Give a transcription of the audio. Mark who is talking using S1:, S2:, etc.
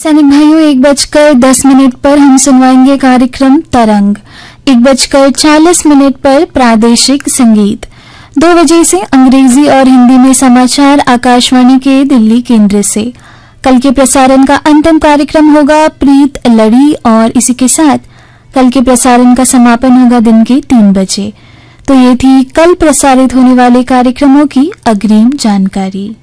S1: सैनिक भाइयों, 1:10 पर हम सुनवाएंगे कार्यक्रम तरंग। 1:40 पर प्रादेशिक संगीत। 2 बजे से अंग्रेजी और हिंदी में समाचार आकाशवाणी के दिल्ली केंद्र से। कल के प्रसारण का अंतिम कार्यक्रम होगा प्रीत लड़ी, और इसी के साथ कल के प्रसारण का समापन होगा दिन के 3 बजे। तो ये थी कल प्रसारित होने वाले कार्यक्रमों की अग्रिम जानकारी।